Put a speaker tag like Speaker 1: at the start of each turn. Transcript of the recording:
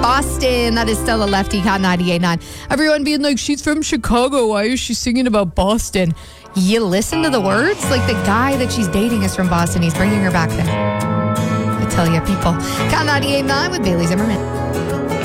Speaker 1: Boston. That is still a lefty, Cat 98.9. Everyone being like, she's from Chicago. Why is she singing about Boston? You listen to the words? Like, the guy that she's dating is from Boston. He's bringing her back there. I tell you, people. Cat 98.9 with Bailey Zimmerman.